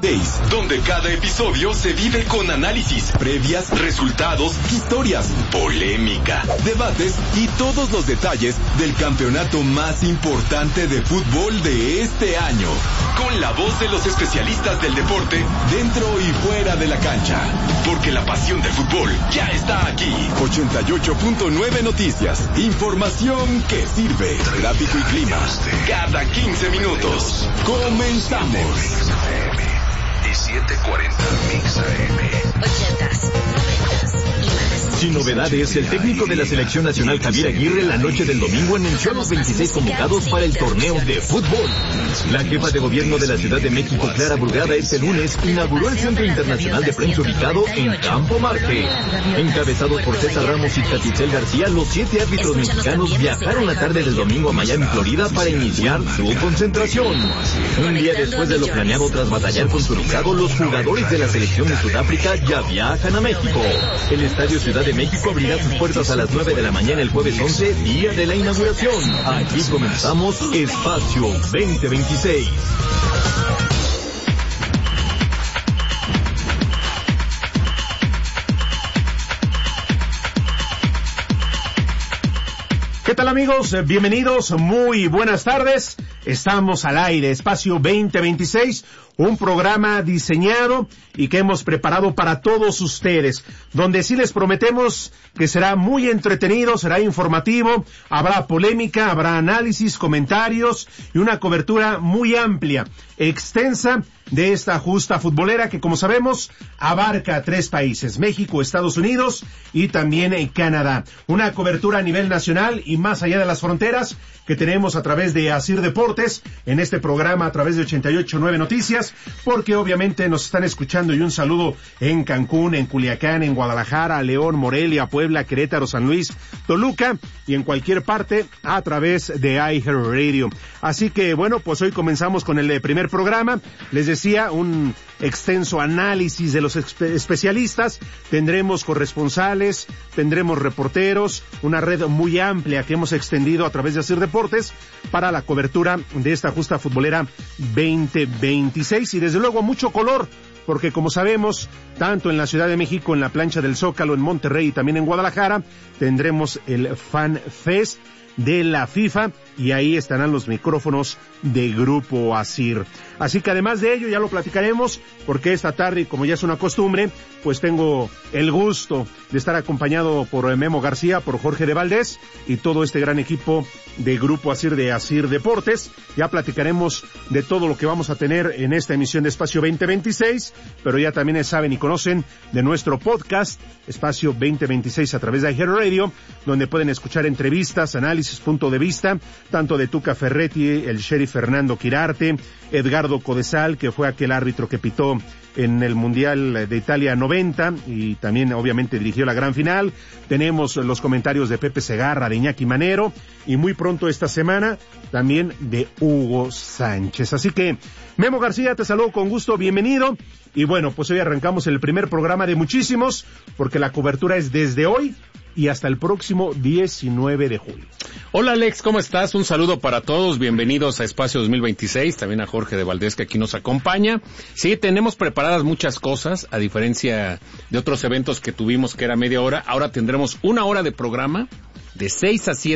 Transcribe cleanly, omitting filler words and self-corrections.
Days, donde cada episodio se vive con análisis, previas, resultados, historias, polémica, debates y todos los detalles del campeonato más importante de fútbol de este año. Con la voz de los especialistas del deporte, dentro y fuera de la cancha. Porque la pasión del fútbol ya está aquí. 88.9 Noticias. Información que sirve. Tráfico y clima. Cada 15 minutos. Comenzamos. Y 740 Mix AM. 80s, 90s y más. Sin novedades, el técnico de la selección nacional Javier Aguirre la noche del domingo anunció a los 26 convocados para el torneo de fútbol. La jefa de gobierno de la Ciudad de México, Clara Brugada, este lunes inauguró el Centro Internacional de Prensa ubicado en Campo Marte. Encabezados por César Ramos y Caticel García, los 7 árbitros mexicanos viajaron la tarde del domingo a Miami, Florida, para iniciar su concentración. Un día después de lo planeado tras batallar con su lugar, los jugadores de la selección de Sudáfrica ya viajan a México. El Estadio Ciudad de México abrirá sus puertas a las 9 de la mañana el jueves 11, día de la inauguración. Aquí comenzamos Espacio 2026. ¿Qué tal, amigos? Bienvenidos, muy buenas tardes. Estamos al aire, Espacio 2026, un programa diseñado y que hemos preparado para todos ustedes, donde sí les prometemos que será muy entretenido, será informativo, habrá polémica, habrá análisis, comentarios y una cobertura muy amplia, extensa de esta justa futbolera que, como sabemos, abarca 3 países, México, Estados Unidos y también Canadá. Una cobertura a nivel nacional y más allá de las fronteras que tenemos a través de Asir Deportes, en este programa a través de 88.9 Noticias, porque obviamente nos están escuchando, y un saludo en Cancún, en Culiacán, en Guadalajara, León, Morelia, Puebla, Querétaro, San Luis, Toluca y en cualquier parte a través de iHeartRadio. Así que bueno, pues hoy comenzamos con el primer programa. Les decía, un extenso análisis de los especialistas, tendremos corresponsales, tendremos reporteros, una red muy amplia que hemos extendido a través de Asir Deportes para la cobertura de esta justa futbolera 2026 y desde luego mucho color, porque como sabemos, tanto en la Ciudad de México, en la plancha del Zócalo, en Monterrey y también en Guadalajara, tendremos el Fan Fest de la FIFA y ahí estarán los micrófonos de Grupo Asir. Así que además de ello, ya lo platicaremos, porque esta tarde, como ya es una costumbre, pues tengo el gusto de estar acompañado por Memo García, por Jorge de Valdés y todo este gran equipo de Grupo Asir de Asir Deportes. Ya platicaremos de todo lo que vamos a tener en esta emisión de Espacio 2026, pero ya también saben y conocen de nuestro podcast Espacio 2026 a través de iHeartRadio, donde pueden escuchar entrevistas, análisis, punto de vista, tanto de Tuca Ferretti, el sheriff Fernando Quirarte, Edgardo Codesal, que fue aquel árbitro que pitó en el Mundial de Italia 90 y también obviamente dirigió la gran final. Tenemos los comentarios de Pepe Segarra, de Iñaki Manero y muy pronto esta semana también de Hugo Sánchez. Así que Memo García, te saludo con gusto, bienvenido. Y bueno, pues hoy arrancamos el primer programa de muchísimos, porque la cobertura es desde hoy y hasta el próximo 19 de julio. Hola Alex, ¿cómo estás? Un saludo para todos, bienvenidos a Espacio 2026, también a Jorge de Valdés que aquí nos acompaña. Sí, tenemos preparadas muchas cosas, a diferencia de otros eventos que tuvimos que era media hora, ahora tendremos 1 hora de programa, de 6 a 7